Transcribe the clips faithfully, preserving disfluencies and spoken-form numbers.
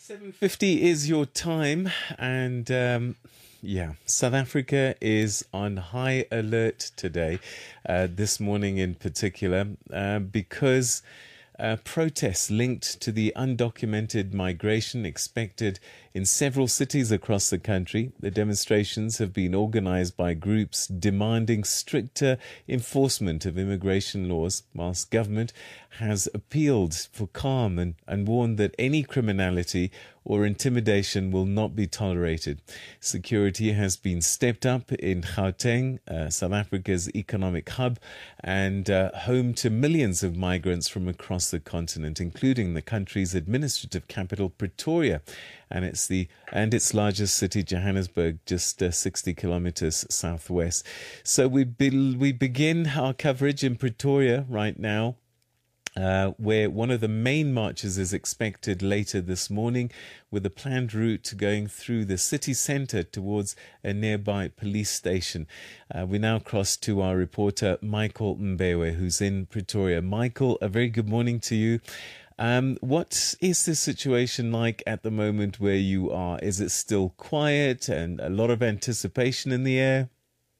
seven fifty is your time, and um, yeah, South Africa is on high alert today, uh, this morning in particular, uh, because uh, protests linked to the undocumented migration expected in several cities across the country. The demonstrations have been organized by groups demanding stricter enforcement of immigration laws, whilst government has appealed for calm and, and warned that any criminality or intimidation will not be tolerated. Security has been stepped up in Gauteng, uh, South Africa's economic hub, and uh, home to millions of migrants from across the continent, including the country's administrative capital, Pretoria, and it's the and its largest city, Johannesburg, just uh, sixty kilometers southwest. So we be, we begin our coverage in Pretoria right now, Uh, where one of the main marches is expected later this morning, with a planned route going through the city centre towards a nearby police station. Uh, we now cross to our reporter, Michael Mbewe, who's in Pretoria. Michael, a very good morning to you. Um, what is the situation like at the moment where you are? Is it still quiet and a lot of anticipation in the air?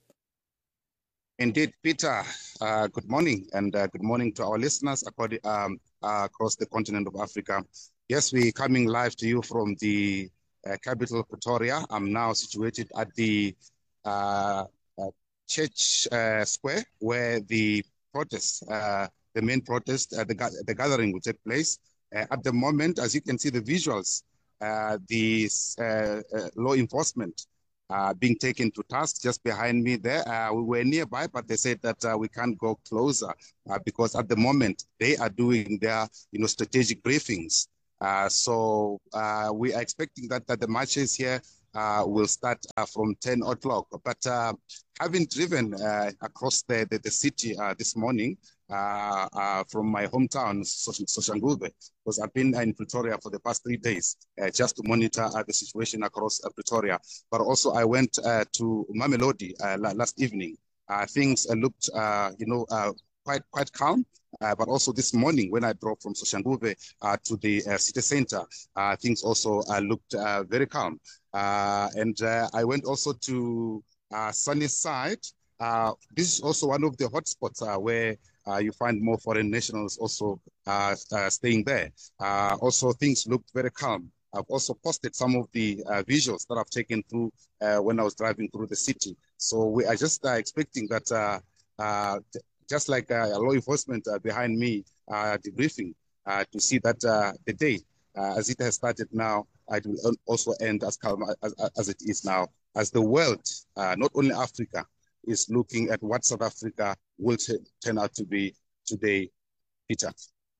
Indeed, Peter. Uh, good morning, and uh, good morning to our listeners according, um, uh, across the continent of Africa. Yes, we're coming live to you from the uh, capital, Pretoria. I'm now situated at the uh, uh, church uh, square where the protest, uh, the main protest, uh, the, the gathering will take place. Uh, at the moment, as you can see the visuals, uh, the uh, uh, law enforcement Uh, being taken to task just behind me there. Uh, we were nearby, but they said that uh, we can't go closer uh, because at the moment they are doing their, you know, strategic briefings. Uh, so uh, we are expecting that, that the marches here uh, will start uh, from ten o'clock. But uh, having driven uh, across the, the, the city uh, this morning, Uh, uh, from my hometown, Soshanguve, because I've been in Pretoria for the past three days uh, just to monitor uh, the situation across uh, Pretoria. But also I went uh, to Mamelodi uh, last evening. Uh, things uh, looked, uh, you know, uh, quite quite calm. Uh, but also this morning when I drove from Soshanguve uh, to the uh, city center, uh, things also uh, looked uh, very calm. Uh, and uh, I went also to uh, Sunnyside. Uh, this is also one of the hotspots uh, where Uh, you find more foreign nationals also uh, uh, staying there. Uh, also, things looked very calm. I've also posted some of the uh, visuals that I've taken through uh, when I was driving through the city. So we are just uh, expecting that, uh, uh, just like uh, law enforcement uh, behind me uh, debriefing, uh, to see that uh, the day, uh, as it has started now, it will also end as calm as, as it is now, as the world, uh, not only Africa, is looking at what South Africa will turn out to be today, Peter.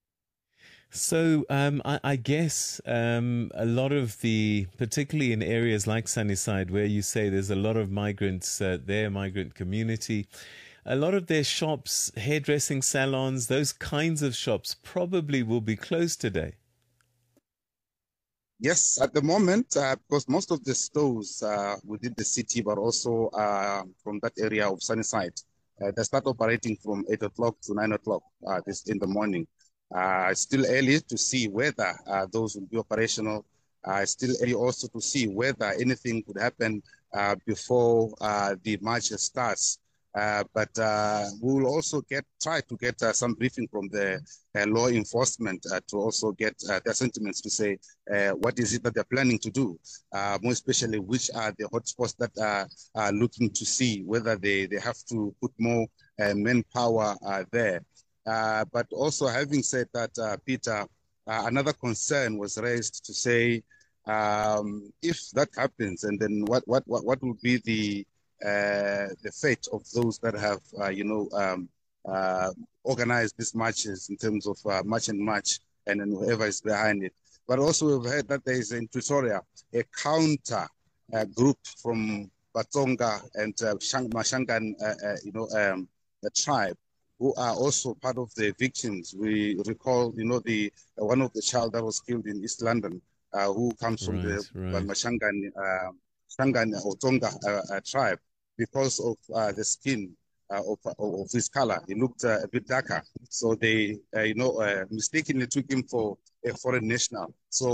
So um, I, I guess um, a lot of the, particularly in areas like Sunnyside, where you say there's a lot of migrants uh, there, migrant community, a lot of their shops, hairdressing salons, those kinds of shops probably will be closed today. Yes, at the moment, uh, because most of the stores uh, within the city, but also uh, from that area of Sunnyside, uh, they start operating from eight o'clock to nine o'clock uh, this in the morning. Uh, it's still early to see whether uh, those will be operational. Uh, it's still early also to see whether anything could happen uh, before uh, the march starts. Uh, but uh, we will also get try to get uh, some briefing from the uh, law enforcement uh, to also get uh, their sentiments to say uh, what is it that they're planning to do, uh, more especially which are the hotspots that are, are looking to see whether they, they have to put more uh, manpower uh, there. Uh, but also having said that, uh, Peter, uh, another concern was raised to say um, if that happens, and then what, what, what, what will be the Uh, the fate of those that have, uh, you know, um, uh, organized these marches in terms of uh, march and march, and then whoever is behind it. But also we've heard that there is in Pretoria a counter uh, group from Batonga and uh, Mashangan, uh, uh, you know, um, the tribe, who are also part of the victims. We recall, you know, the uh, one of the child that was killed in East London, uh, who comes from Right, the right. Mashangan, uh, Shangan or Tonga uh, uh, tribe. Because of uh, the skin uh, of, of his color, he looked uh, a bit darker. So they, uh, you know, uh, mistakenly took him for a foreign national. So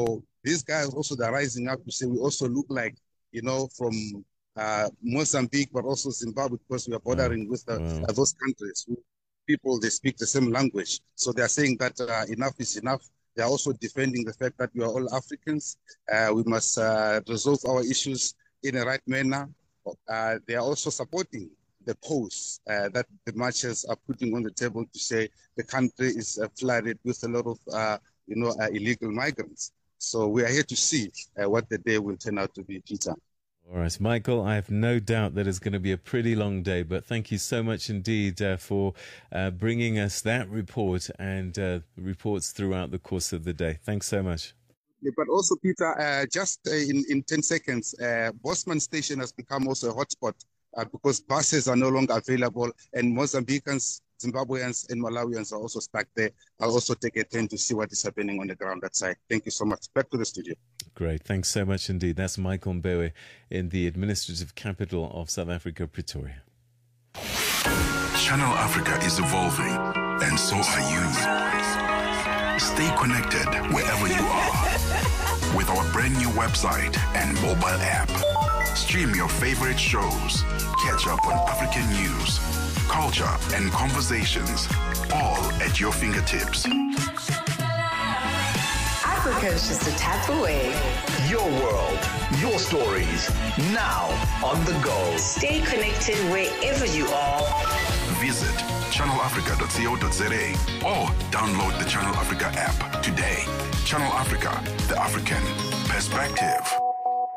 these guys also, they're rising up to say we also look like, you know, from uh, Mozambique, but also Zimbabwe, because we are bordering wow. with the, wow. uh, those countries. People, they speak the same language. So they're saying that uh, enough is enough. They're also defending the fact that we are all Africans. Uh, we must uh, resolve our issues in a right manner. Uh, they are also supporting the cause uh, that the marchers are putting on the table to say the country is uh, flooded with a lot of, uh, you know, uh, illegal migrants. So we are here to see uh, what the day will turn out to be, Peter. All right, Michael, I have no doubt that it's going to be a pretty long day, but thank you so much indeed uh, for uh, bringing us that report and uh, reports throughout the course of the day. Thanks so much. But also, Peter, uh, just uh, in, in ten seconds, uh, Bosman Station has become also a hotspot uh, because buses are no longer available, and Mozambicans, Zimbabweans and Malawians are also stuck there. I'll also take a turn to see what is happening on the ground that side. Thank you so much. Back to the studio. Great. Thanks so much indeed. That's Michael Mbewe in the administrative capital of South Africa, Pretoria. Channel Africa is evolving, and so are you. Stay connected wherever you are with our brand new website and mobile app. Stream your favorite shows, catch up on African news, culture, and conversations, all at your fingertips. Africa is just a tap away. Your world, your stories, now on the go. Stay connected wherever you are. Visit channel africa dot co dot za or download the Channel Africa app today. Channel Africa, the African perspective.